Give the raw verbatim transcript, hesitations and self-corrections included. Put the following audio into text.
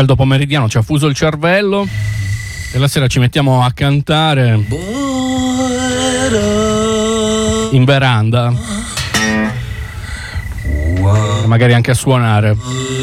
caldo pomeridiano ci ha fuso il cervello e la sera ci mettiamo a cantare in veranda, magari anche a suonare.